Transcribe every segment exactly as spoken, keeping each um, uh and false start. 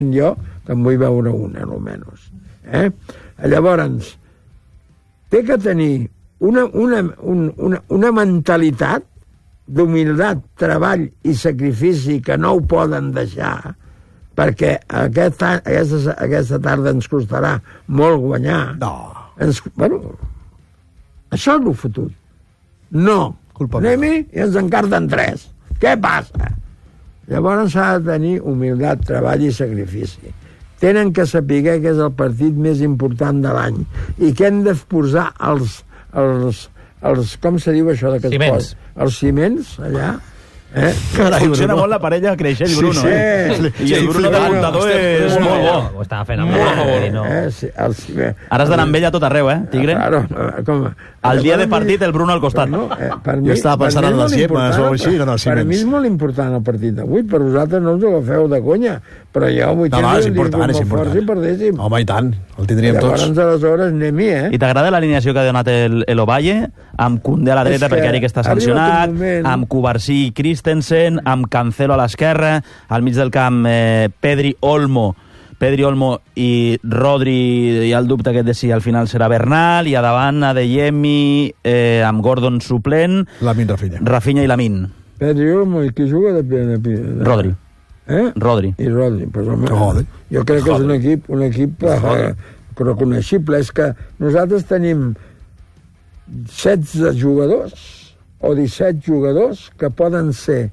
jo, que en vull veure una, almenys. Eh? Llavors, té que tenir una, una, una, una mentalitat d'humilitat, treball i sacrifici que no ho poden deixar, perquè aquesta, aquesta, aquesta tarda ens costarà molt guanyar. No. Ens, bueno, això és el fotut. No. Anem-hi i ens encarten tres. Què passa? Llavors s'ha de tenir humilitat, treball i sacrifici. Tenen que saber que és el partit més important de l'any i que hem de posar els, els, els com se diu això? Que ciments. Els ciments, allà. Eh? Carai, funciona molt la parella Creixell, Bruno. Sí, sí. Eh? I el Bruno de muntador és molt bo. Ho estava fent amb molt a favor. No. Eh, sí, el, Ara has d'anar amb ell a tot arreu, eh, Tigre? Claro, com, el dia de partit, el Bruno al costat. No, eh, per mi, jo estava pensant en les Gemmes o així, no, no, per mi és molt important el partit d'avui. Per vosaltres no us ho agafeu de conya, però jo vull no, no, és important, és important. Si perdéssim. Home, i tant, el tindríem Llavors, tots. Llavors, aleshores, anem-hi, eh? I t'agrada l'alineació que ha donat el, el Ovalle? Amb Koundé a la dreta perquè Eric està sancionat, amb Cubarsí i Christensen, amb Cancelo a l'esquerra, al mig del camp eh, Pedri Olmo, Pedri Olmo i Rodri, hi ha el dubte aquest de si al final serà Bernal, i a davant Adeyemi, eh, amb Gordon suplent, Lamine Rafinha. Rafinha i Lamine. Pedri Olmo, i qui juga de, de, de, de... Rodri. Eh? Rodri. I Rodri. Pues, home, Rodri. Jo crec que és un equip, un equip eh, reconeixible. És que nosaltres tenim setze jugadors o disset jugadors que poden ser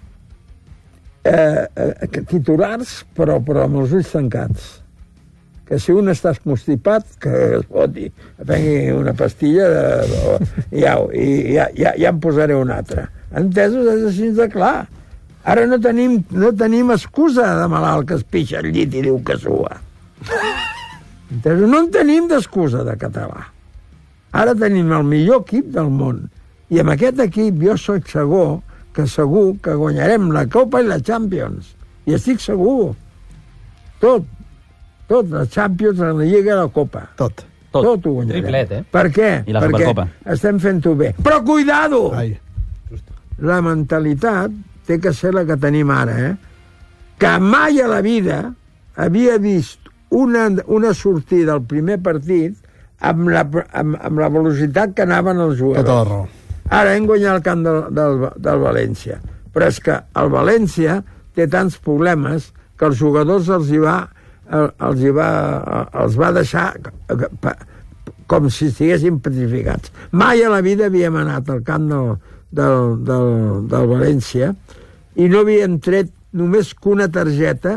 eh, eh, titulars, però, però amb els ulls tancats. Que si un està constipat, que es foti, prengui una pastilla de, o, i, ja, i ja, ja, ja en posaré una altra. Entesos? És així de clar. Ara no tenim, no tenim excusa de malalt que es pixa al llit i diu que sua. Entesos? No en tenim d'excusa de català. Ara tenim el millor equip del món. I amb aquest equip jo soc segur que segur que guanyarem la Copa i la Champions. I estic segur. Tot. Tot. La Champions, la Lliga i la Copa. Tot. Tot. Tot ho guanyarem. Triplet, eh? Per què? I la Perquè Supercopa. estem fent-ho bé. Però cuidado! Ai. La mentalitat té que ser la que tenim ara, eh? Que mai a la vida havia vist una, una sortida al primer partit amb la, amb, amb la velocitat que anaven els jugadors. Tota la raó. Ara hem guanyat el camp del, del, del València, però és que el València té tants problemes que els jugadors els hi va, els hi va, els va deixar com si estiguessin petrificats. Mai a la vida havíem anat al camp del, del, del, del València i no havien tret només que una targeta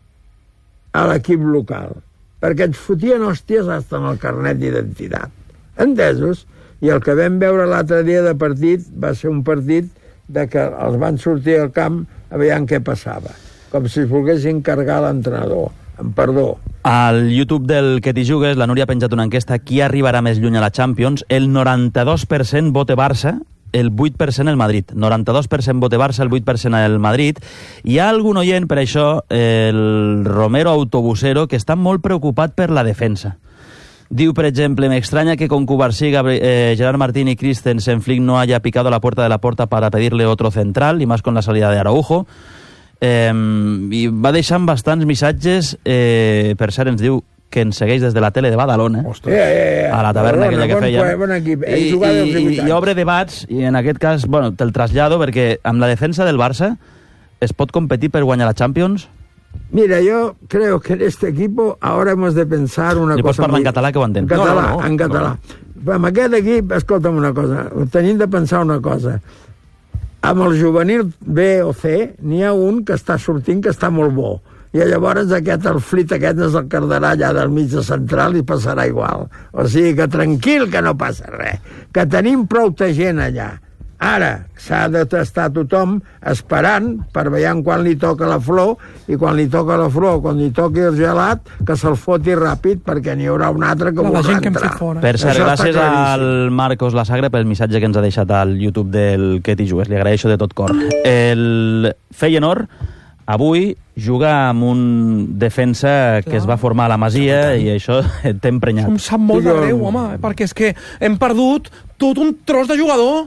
a l'equip local, perquè ens fotien hòsties fins amb el carnet d'identitat. Entesos? I el que vam veure l'altre dia de partit va ser un partit de que els van sortir al camp a veure què passava. Com si es volguessin cargar l'entrenador. Amb perdó. Al YouTube del Que t'hi jugues, la Núria ha penjat una enquesta: qui arribarà més lluny a la Champions? El noranta-dos per cent vota Barça, el vuit per cent el Madrid. noranta-dos per cent vota Barça, el vuit per cent el Madrid. Hi ha algun oient, per això, el Romero Autobusero, que està molt preocupat per la defensa. Diu, per exemple, me extraña que con Cubarsí, eh, Gerard Martín y Christensen Flick no haya picado la puerta de la Porta para pedirle otro central, y más con la salida de Araujo. Eh, I va deixant bastants missatges. Eh, per cert, ens diu que ens segueix des de la tele de Badalona, eh, eh, eh, a la taverna aquella que feia. Bon equip. I, i, i obre debats, i en aquest cas, bueno, te'l trasllado, perquè amb la defensa del Barça es pot competir per guanyar la Champions? Mira, yo creo que en este equipo ahora hemos de pensar una Li cosa... pots parlar muy... en català, que ho entenc. En català, no, no, en català. No. Amb aquest equip, escolta'm una cosa, tenim de pensar una cosa. Amb el juvenil B o C n'hi ha un que està sortint que està molt bo. I llavors aquest, el flit aquest es el cardarà allà del mig de central i passarà igual. O sigui que tranquil, que no passa res. Que tenim prou gent allà. Ara s'ha de tastar tothom esperant per veure quan li toca la flor, i quan li toca la flor, quan li toqui el gelat, que se'l foti ràpid, perquè n'hi haurà un altre que voldrà entrar. Per cert, gràcies al Marcos Lasagre pel missatge que ens ha deixat al YouTube del Que t'hi jugues. Li agraeixo de tot cor. El Feyenoord avui juga amb un defensa que es va formar a la Masia, i això t'ha emprenyat. Em sap molt de greu, home, perquè és que hem perdut tot un tros de jugador.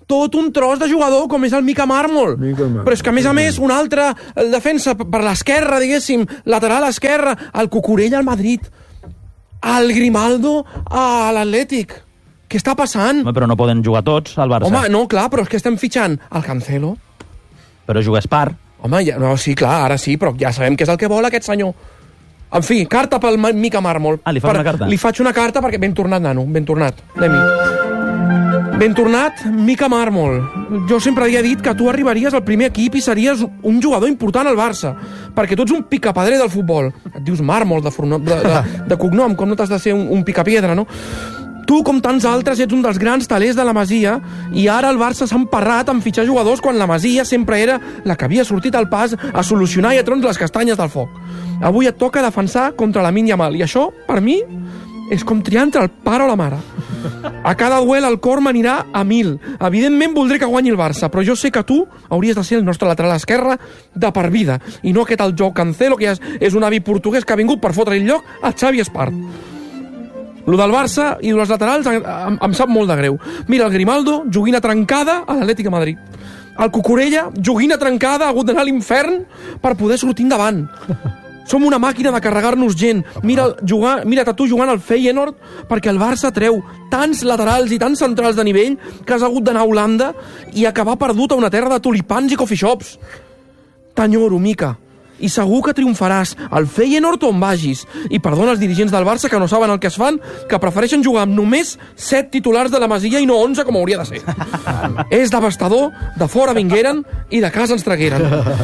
tot un tros de jugador com és el Mika Marmol. Mika Marmol. Però és que, a més a més, un altre defensa per l'esquerra, diguéssim, lateral esquerra, el Cucurella al Madrid, el Grimaldo a l'Atlètic. Què està passant? Home, però no poden jugar tots al Barça. Home, no, clar, però és que estem fitxant el Cancelo. Però juga Espar. Home, ja, no, sí, clar, ara sí, però ja sabem què és el que vol aquest senyor. En fi, carta pel Mika Marmol. Ah, li fa per, una carta? Li faig una carta perquè ben tornat, nano, ben tornat. Anem-hi. Ben tornat, Mika Marmol. Jo sempre havia dit que tu arribaries al primer equip i series un jugador important al Barça, perquè tu ets un picapadrer del futbol. Et dius Marmol de, fornom, de, de, de cognom, com no t'has de ser un, un picapiedra, no? Tu, com tants altres, ets un dels grans talers de la Masia i ara el Barça s'ha emparrat en fitxar jugadors quan la Masia sempre era la que havia sortit al pas a solucionar i a trons les castanyes del foc. Avui et toca defensar contra la Lamine Yamal i això, per mi, és com triar entre el pare o la mare. A cada duel el cor m'anirà a mil. Evidentment voldré que guanyi el Barça, però jo sé que tu hauries de ser el nostre lateral esquerre de per vida, i no aquest el Joao Cancelo, que ja és, és un avi portuguès que ha vingut per fotre el lloc a Xavi Espart. Lo del Barça i dels laterals em, em, em sap molt de greu. Mira, el Grimaldo, joguina trencada a l'Atlètic de Madrid. El Cucurella, joguina trencada, ha hagut d'anar a l'infern per poder sortir endavant. Som una màquina de carregar-nos gent. Mira, jugar, mira't a tu jugant al Feyenoord perquè el Barça treu tants laterals i tants centrals de nivell que has hagut d'anar a Holanda i acabar perdut a una terra de tulipans i coffee shops. T'enyoro, Mica. I segur que triomfaràs al Feyenoord on vagis. I perdona els dirigents del Barça que no saben el que es fan, que prefereixen jugar amb només set titulars de la Masia i no onze com hauria de ser. És devastador, de fora vingueren i de casa ens tragueren.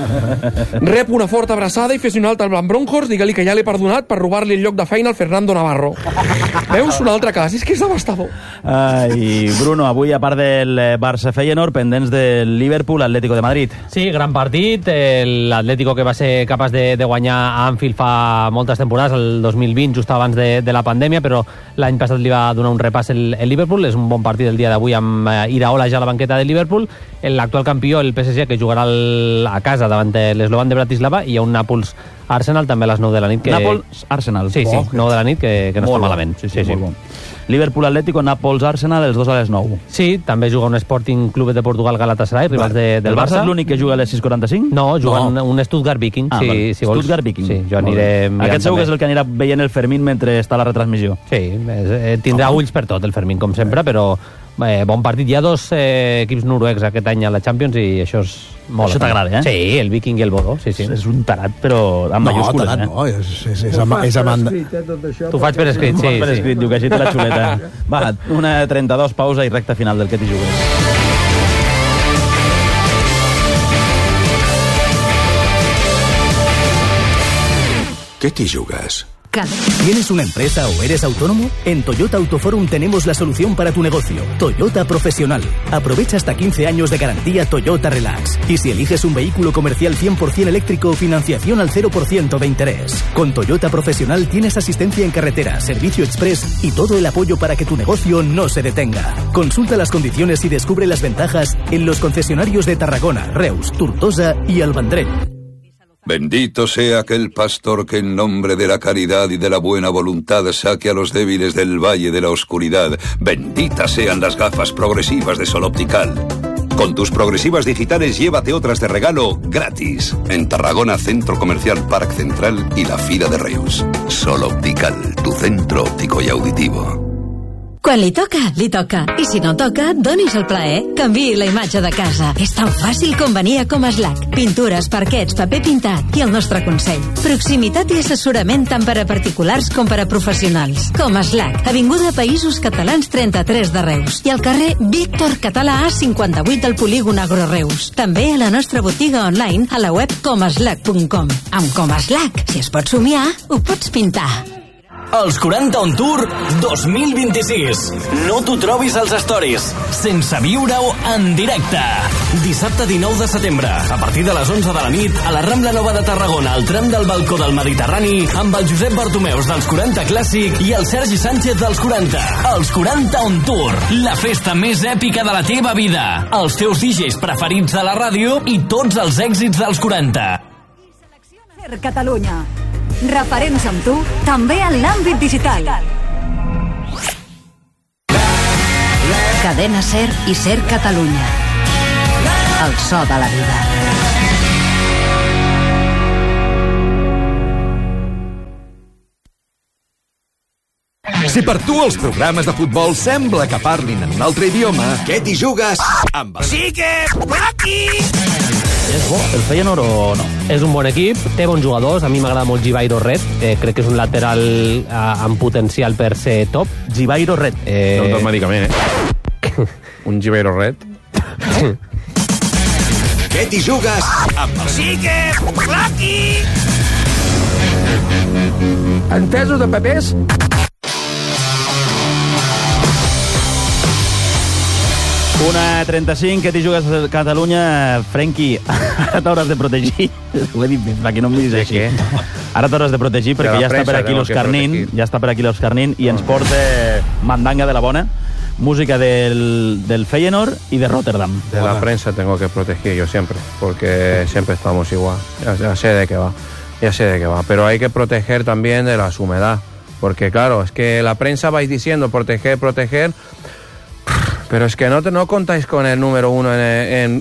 Rep una forta abraçada i fes un altre al Blanc Bronkhorst, digue-li que ja l'he perdonat per robar-li el lloc de feina al Fernando Navarro. Veus? Un altre cas. És que és devastador. Ai, Bruno, avui, a part del Barça Feyenoord, pendents del Liverpool Atlético de Madrid. Sí, gran partit. L'Atlético que va ser capaç de, de guanyar a Anfield fa moltes temporades, el dos mil vint, just abans de, de la pandèmia, però l'any passat li va donar un repàs el, el Liverpool. És un bon partit el dia d'avui amb eh, Iraola ja a la banqueta del Liverpool. L'actual campió, el P S G, que jugarà el, a casa davant de l'Eslovan de Bratislava, i hi ha un Nàpols-Arsenal també a les nou de la nit. Que... Nàpols-Arsenal. Sí, sí, nou de la nit, que, que no molt està bo. malament. Sí, sí, sí, molt bo. Liverpool-Atlético, Nàpols-Arsenal, els dos a les nou. Sí, també juga un Sporting Club de Portugal Galatasaray, rivals de, del el Barça. Barça. És l'únic que juga a les sis quaranta-cinc? No, juga no. un, un Stuttgart Viking. Ah, sí, si vols. Stuttgart Viking. Sí, jo aniré mirant. Aquest segur també. que és el que anirà veient el Fermín mentre està a la retransmissió. Sí, eh, tindrà oh. ulls per tot el Fermín, com sempre, però eh, bon partit. Hi ha dos eh, equips noruecs aquest any a la Champions i això és molt... Això t'agrada, eh? Sí, el Viking i el Bodø, sí, sí. És un tarat, però amb no, mayúscules, tarat, eh? no, és, és, és, ama, és amanda. T'ho faig per escrit, sí. Per sí. escrit, diu que així té la xuleta. Va, una trenta-dos, pausa i recta final del que t'hi jugues. ¿Qué te jugas? ¿Tienes una empresa o eres autónomo? En Toyota Autoforum tenemos la solución para tu negocio. Toyota Profesional. Aprovecha hasta quince años de garantía Toyota Relax. Y si eliges un vehículo comercial cien por ciento eléctrico, financiación al cero por ciento de interés. Con Toyota Profesional tienes asistencia en carretera, servicio express y todo el apoyo para que tu negocio no se detenga. Consulta las condiciones y descubre las ventajas en los concesionarios de Tarragona, Reus, Tortosa y Al Vendrell. Bendito sea aquel pastor que en nombre de la caridad y de la buena voluntad saque a los débiles del valle de la oscuridad. Benditas sean las gafas progresivas de Sol Optical. Con tus progresivas digitales llévate otras de regalo gratis. En Tarragona, Centro Comercial Parc Central y la Fira de Reus. Sol Optical, tu centro óptico y auditivo. Quan li toca, li toca. I si no toca, donis el plaer. Canviï la imatge de casa. És tan fàcil com venir a Comaslac. Pintures, parquets, paper pintat i el nostre consell. Proximitat i assessorament tant per a particulars com per a professionals. Comaslac, Avinguda Països Catalans trenta-tres de Reus. I al carrer Víctor Català A cinquanta-vuit del polígon Agroreus. També a la nostra botiga online a la web comaslac punt com. Amb Comaslac, si es pot somiar, ho pots pintar. Els quaranta On Tour dos mil vint-i-sis. No t'ho trobis als stories, sense viure-ho en directe. Dissabte dinou de setembre, a partir de les onze de la nit, a la Rambla Nova de Tarragona, al tram del Balcó del Mediterrani, amb el Josep Bartomeus dels quaranta Clàssic i el Sergi Sánchez dels quaranta. Els quaranta On Tour, la festa més èpica de la teva vida. Els teus D Js preferits de la ràdio i tots els èxits dels quaranta. Per Catalunya. Referents amb tu, també en l'àmbit digital. Cadena Ser i Ser Catalunya. El so de la vida. Si per tu els programes de futbol sembla que parlin en un altre idioma, què t'hi jugues amb el... Sí que... Aquí! És bo el Feyenoord o no? És un bon equip, té bons jugadors. A mi m'agrada molt Givairo Red. Eh, crec que és un lateral eh, amb potencial per ser top. Givairo Red. Eh... No tot medicament, eh? Un Givairo Red. Què t'hi jugues amb el... Sí que... Aquí! Entesos de papers? Una trenta-cinc, que t'hi jugues a Catalunya. Frenkie, ara t'hauràs de protegir. Ho he dit bé, perquè no em diguis així. Ara t'hauràs de protegir perquè ja està per aquí l'Òscar Nin, ja està per aquí l'Òscar Nin i ens porta mandanga de la bona, música del, del Feyenoord y de Rotterdam. De la prensa tengo que proteger yo siempre, porque siempre estamos igual. Ya, ya sé de qué va, ya sé de qué va. Pero hay que proteger también de la humedad, porque claro, es que la prensa vais diciendo proteger, proteger... Pero es que no, te, no contáis con el número uno en, en,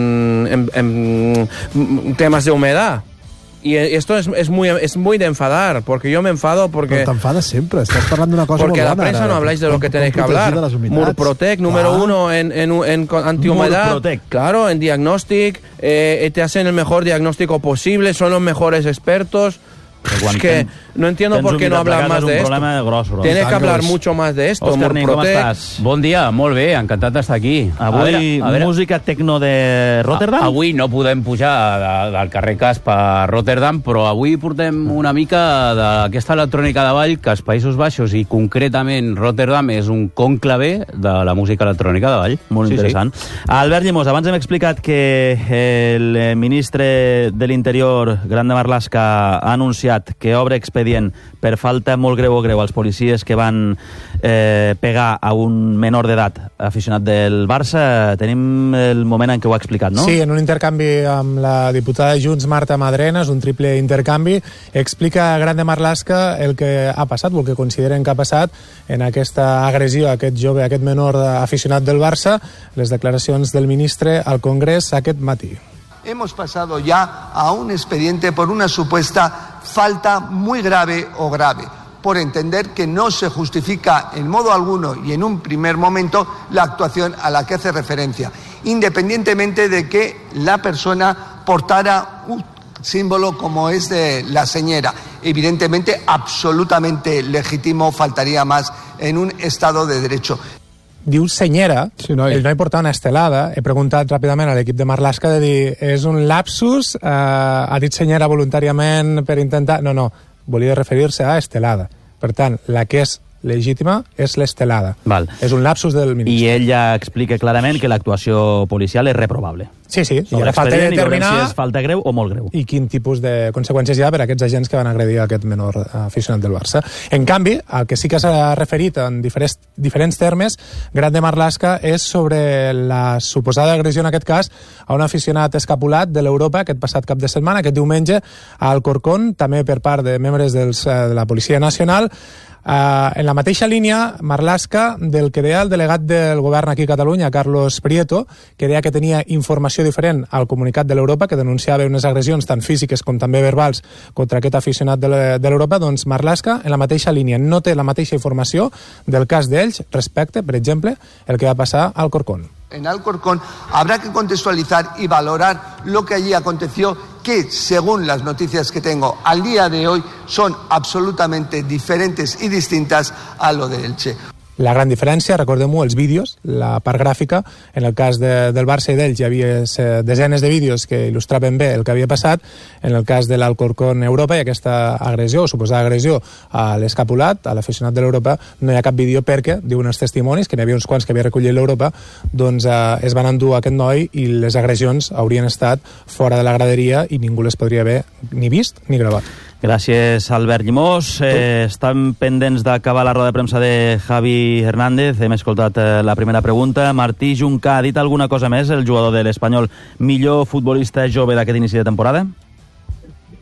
en, en, en temas de humedad. Y esto es, es, muy, es muy de enfadar, porque yo me enfado porque... Pero te enfadas siempre, estás hablando de una cosa porque muy la buena, prensa no habláis de lo que tenéis que hablar. Murprotec, número ah. uno en, en, en antihumedad. Murprotec. Claro, en diagnóstico, eh, te hacen el mejor diagnóstico posible, son los mejores expertos. Es que no entiendo por qué no hablan más de esto. Gros, Tienes que hablar mucho más de esto. Òscar Nin, com estàs? Bon dia, molt bé, encantat d'estar aquí. Avui, a veure, a veure, música tecno de Rotterdam? A, avui no podem pujar de, del carrer Casp a Rotterdam, però avui portem una mica d'aquesta electrònica de ball que els Països Baixos i concretament Rotterdam és un conclave de la música electrònica de ball. Molt sí, interessant. Sí. Albert Llimós, abans hem explicat que el ministre de l'Interior, Grande Marlaska, ha anunciat que obre expedient per falta molt greu o greu als policies que van eh, pegar a un menor d'edat aficionat del Barça. Tenim el moment en què ho ha explicat, no? Sí, en un intercanvi amb la diputada de Junts, Marta Madrenas, un triple intercanvi, explica a Grande Marlaska el que ha passat, o el que consideren que ha passat en aquesta agressió a aquest jove, a aquest menor aficionat del Barça, les declaracions del ministre al Congrés aquest matí. Hemos pasado ya a un expediente por una supuesta falta muy grave o grave, por entender que no se justifica en modo alguno y en un primer momento la actuación a la que hace referencia, independientemente de que la persona portara un símbolo como es de la señera. Evidentemente, absolutamente legítimo, faltaría más en un Estado de Derecho. Diu senyera, sí, noi. El noi portava una estelada. He preguntat ràpidament a l'equip de Marlaska de dir, és un lapsus? Eh, ha dit senyera voluntàriament per intentar... No, no, volia referir-se a estelada. Per tant, la que és legítima és l'estelada. Val. És un lapsus del ministre. I ella explica clarament que l'actuació policial és reprovable. Sí, sí. I ara falta de determinar si és falta greu o molt greu. I quin tipus de conseqüències hi ha per a aquests agents que van agredir aquest menor aficionat del Barça. En canvi, el que sí que s'ha referit en diferents, diferents termes, Grande Marlaska, és sobre la suposada agressió, en aquest cas, a un aficionat escapulat de l'Europa aquest passat cap de setmana, aquest diumenge, a Alcorcón, també per part de membres dels, de la Policia Nacional. Uh, en la mateixa línia, Marlaska, del que deia el delegat del govern aquí a Catalunya, Carlos Prieto, que deia que tenia informació diferent al comunicat de l'Europa, que denunciava unes agressions tant físiques com també verbals contra aquest aficionat de l'Europa, doncs Marlaska, en la mateixa línia, no té la mateixa informació del cas d'ells respecte, per exemple, el que va passar al Alcorcón. En Alcorcón habrá que contextualizar y valorar lo que allí aconteció, que según las noticias que tengo al día de hoy son absolutamente diferentes y distintas a lo de Elche. La gran diferència, recordem-ho, els vídeos, la part gràfica, en el cas de, del Barça i d'ells hi havia desenes de vídeos que il·lustraven bé el que havia passat, en el cas de l'Alcorcón Europa i aquesta agressió, o suposada agressió a l'escapulat, a l'aficionat de l'Europa, no hi ha cap vídeo perquè, diuen els testimonis, que n'hi havia uns quants que havia recollit l'Europa, doncs eh, es van endur aquest noi i les agressions haurien estat fora de la graderia i ningú les podria haver ni vist ni gravat. Gràcies, Albert Llimós. Eh, estan pendents d'acabar la roda de premsa de Javi Hernández. Hem escoltat eh, la primera pregunta. Martí Juncà, ha dit alguna cosa més, el jugador de l'Espanyol, millor futbolista jove d'aquest inici de temporada?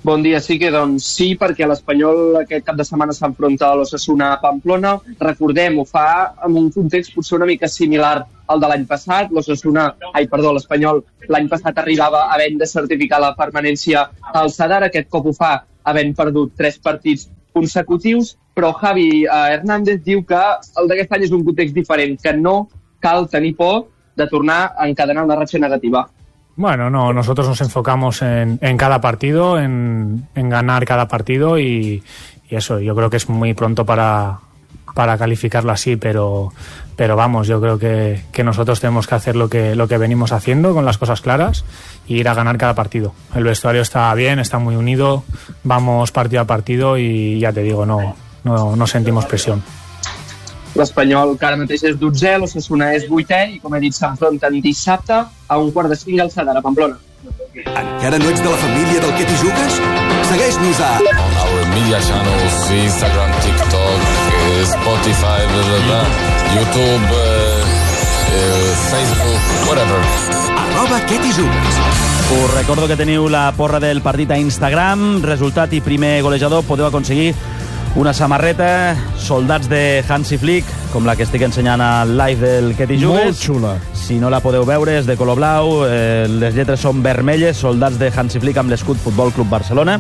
Bon dia, sí que doncs sí, perquè l'Espanyol aquest cap de setmana s'enfronta a l'Osasuna a Pamplona. Recordem, ho fa en un context potser una mica similar al de l'any passat. L'Osasuna, ai, perdó, l'Espanyol l'any passat arribava havent de certificar la permanència al Sadar. Aquest cop ho fa havent perdut tres partits consecutius, però Javi eh, Hernández diu que el d'aquest any és un context diferent, que no cal tenir por de tornar a encadenar una ratxa negativa. Bueno, no, nosotros nos enfocamos en, en cada partido, en, en ganar cada partido y, y eso, yo creo que es muy pronto para, para calificarlo así, pero, pero vamos, yo creo que, que nosotros tenemos que hacer lo que, lo que venimos haciendo con las cosas claras y ir a ganar cada partido. El vestuario está bien, está muy unido, vamos partido a partido y ya te digo, no, no, no sentimos presión. L'Espanyol, que ara mateix és dotzè, l'Osasuna és vuitè i, com he dit, s'enfronten dissabte a un quart de cinc al Sadar, a Pamplona. Encara no ets de la família del Que t'hi jugues? Segueix-nos a... On our media channels, Instagram, TikTok, Spotify, blah, blah, blah, YouTube, uh, uh, Facebook, whatever. Arroba Que t'hi jugues. Us recordo que teniu la porra del partit a Instagram. Resultat i primer golejador podeu aconseguir una samarreta, soldats de Hansi Flick, com la que estic ensenyant al live del Que t'hi jugues. Molt xula. Si no la podeu veure, és de color blau, eh, les lletres són vermelles, soldats de Hansi Flick amb l'escut Futbol Club Barcelona.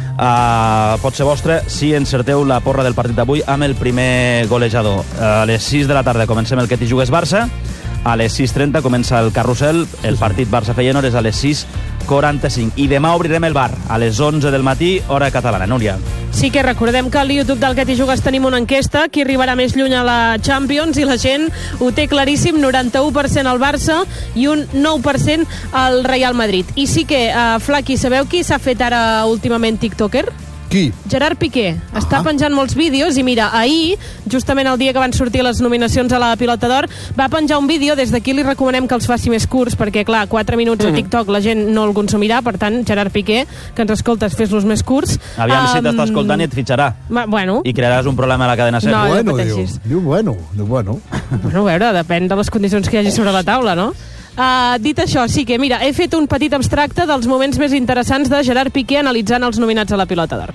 Uh, pot ser vostre si encerteu la porra del partit d'avui amb el primer golejador. A les sis de la tarda comencem el Que t'hi jugues Barça, a les sis trenta comença el carrusel, el partit Barça-Feyenoord és a les sis quaranta-cinc. I demà obrirem el bar a les onze del matí, hora catalana. Núria. Sí que recordem que al YouTube del Que t'hi jugues tenim una enquesta, qui arribarà més lluny a la Champions, i la gent ho té claríssim, noranta-u per cent al Barça i un nou per cent al Real Madrid. I sí que, uh, Flaqui, sabeu qui s'ha fet ara últimament tiktoker? Qui? Gerard Piqué. Uh-huh. Està penjant molts vídeos i mira, ahir, justament el dia que van sortir les nominacions a la Pilota d'Or, va penjar un vídeo, des d'aquí li recomanem que els faci més curts, perquè clar, quatre minuts mm. a TikTok la gent no el consumirà, per tant, Gerard Piqué, que ens escoltes, fes-los més curts. Aviam um, si t'està escoltant i et fitxarà. Ma, bueno. I crearàs un problema a la cadena SER. No, bueno, no diu, diu bueno, diu bueno. Bueno, a veure, depèn de les condicions que hi hagi sobre la taula, no? Uh, dit això, sí que, mira, he fet un petit abstracte dels moments més interessants de Gerard Piqué analitzant els nominats a la Pilota d'Or.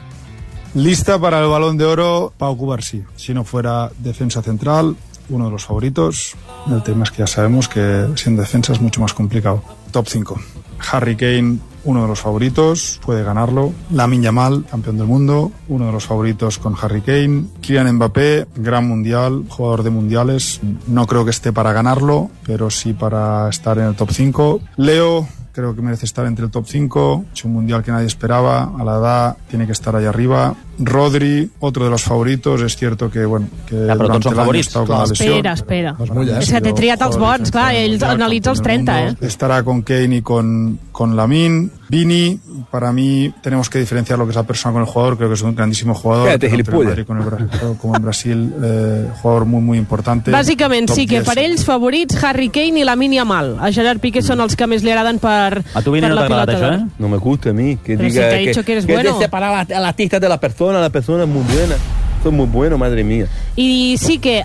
Lista para el Balón de Oro, Pau Cubarsí. Si no fuera defensa central, uno de los favoritos. El tema es que ya sabemos que siendo defensa es mucho más complicado. Top cinco. Harry Kane, uno de los favoritos, puede ganarlo. Lamine Yamal, campeón del mundo, uno de los favoritos con Harry Kane. Kylian Mbappé, gran mundial, jugador de mundiales. No creo que esté para ganarlo, pero sí para estar en el top cinco. Leo, creo que merece estar entre el top cinco. Ha hecho un mundial que nadie esperaba. A la edad tiene que estar ahí arriba. Rodri, otro de los favoritos. Es cierto que, bueno, que ja, però tots són favorits. Con la espera, espera. És que t'he triat els bons, clar, ells analitza els trenta, eh? Estará con Kane y con, con Lamine. Vini, para mí tenemos que diferenciar lo que es la persona con el jugador. Creo que es un grandísimo jugador. Cállate, gilipollas. Con el Brasil, como en Brasil, eh, jugador muy, muy importante. Bàsicament sí que per ells favorits Harry Kane i Lamine Yamal. A Gerard Piqué són els que més li agraden per, a tu, Vini, per no la Pilota d'Or. Eh? No me gusta a mí. Que Pero diga si te he que, dicho que eres que bueno. de separar al artista de la persona. La persona es muy buena. Soy muy bueno, madre mía. I sí que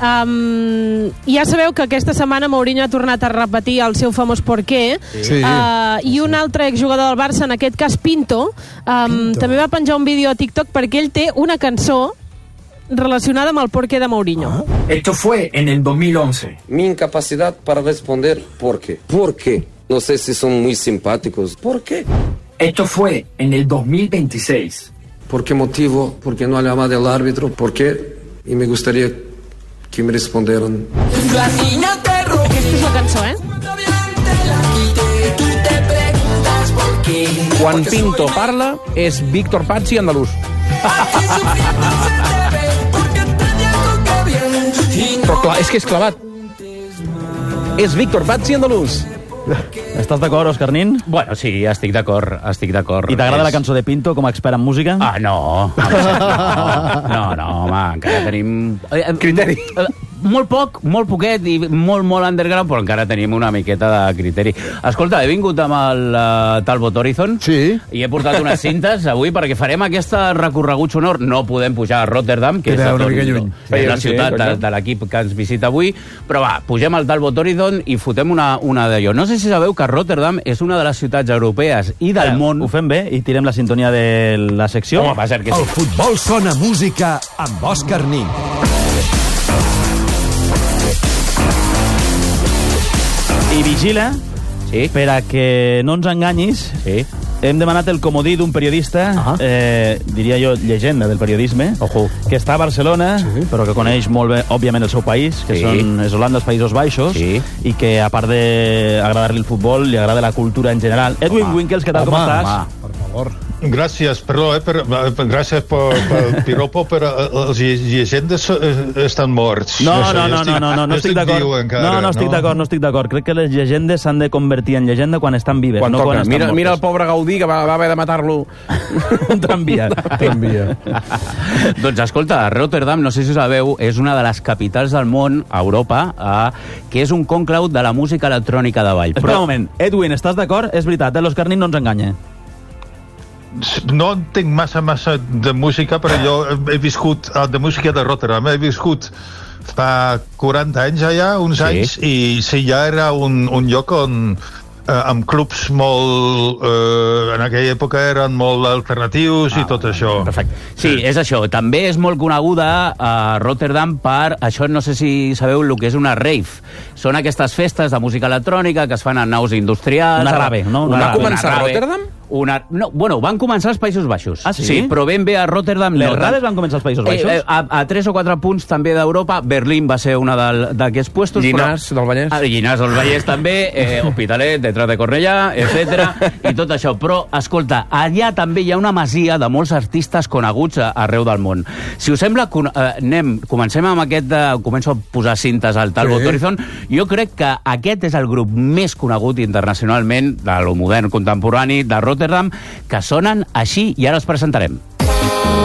um, ja sabeu que aquesta setmana Mourinho ha tornat a repetir el seu famós por qué. Sí. Uh, I un altre exjugador del Barça, en aquest cas Pinto, um, Pinto, també va penjar un vídeo a TikTok perquè ell té una cançó relacionada amb el porqué de Mourinho. ¿Ah? Esto fue en el dos mil once. Mi incapacidad para responder por qué. ¿Por qué? No sé si son muy simpáticos. ¿Por qué? Esto fue en el dos mil veintiséis. ¿Por qué motivo? ¿Por qué no ha llamado el árbitro? ¿Por qué? Y me gustaría que me respondieran. Aquesta és la cançó, eh? Quan Pinto parla, és Víctor Pazzi andalús. Però clar, és que és clavat. És Víctor Pazzi andalús. Estàs d'acord, Òscar Nin? Bueno, sí, estic d'acord, estic d'acord. I t'agrada és... la cançó de Pinto com a expert en música? Ah, no. No, no, no, home, encara tenim... Criteri. molt poc, molt poquet i molt, molt underground, però encara tenim una miqueta de criteri. Escolta, he vingut amb el uh, Talbot Horizon sí. i he portat unes cintes avui perquè farem aquesta recorregut sonor. No podem pujar a Rotterdam, que és, una tot, mica lluny. és la ciutat de, de l'equip que ens visita avui, però va, pugem al Talbot Horizon i fotem una, una d'allò. No sé si sabeu que Rotterdam és una de les ciutats europees i del ja, món... Ho fem bé i tirem la sintonia de la secció. Home, va ser que sí. El futbol sona música amb Òscar Nin. I vigila, sí. per a que no ens enganyis, sí. hem demanat el comodí d'un periodista, uh -huh. eh, diria jo, llegenda del periodisme, Ojo. que està a Barcelona, sí. però que coneix molt bé, òbviament, el seu país, que sí. són, és Holanda, els Països Baixos, sí. i que, a part d'agradar-li el futbol, li agrada la cultura en general. Edwin home. Winkels, què tal, home, com estàs? Home, per favor. Gràcies, perdó, eh, per, per, gràcies per, per piropo, però els llegendes estan morts. No, no, no, no, no, no, no estic d'acord. No, no estic no? d'acord, no estic d'acord. Crec que les llegendes s'han de convertir en llegenda quan estan vives, quan no toca. Quan estan mira, mortes. Mira el pobre Gaudí, que va, va haver de matar-lo. Un tramvia. Tramvia. Doncs escolta, Rotterdam, no sé si ho sabeu, és una de les capitals del món, a Europa, eh, que és un conclau de la música electrònica de ball. Espera un moment, Edwin, estàs d'acord? És veritat, eh? l'Òscar Nin no ens enganya. No entenc massa, massa de música, però jo he viscut de música de Rotterdam, he viscut fa quaranta anys allà, uns sí. anys, i sí, ja era un, un lloc on eh, amb clubs molt eh, en aquella època eren molt alternatius ah, i tot això. Perfecte. Sí, sí, és això. També és molt coneguda a Rotterdam per això, no sé si sabeu el que és una rave. Són aquestes festes de música electrònica que es fan en naus industrials. Una rave, no? Una, una va començar a Rotterdam? Una, no, bueno, van començar als Països Baixos. Ah, sí? Sí, però ben bé a Rotterdam... Les no, raves van començar als Països Baixos? Eh, eh, a, a tres o quatre punts també d'Europa. Berlín va ser una d'aquests puestos. Llinars però, del Vallès. Ah, Llinars del Vallès també, eh, Hospitalet, detrás de Cornellà, etcètera i tot això. Però, escolta, allà també hi ha una masia de molts artistes coneguts a, arreu del món. Si us sembla, con, eh, anem, comencem amb aquest... De, començo a posar cintes al Talbot sí. Horizon. Jo crec que aquest és el grup més conegut internacionalment de lo modern contemporani de Rotterdam, que sonen així i ara els presentarem.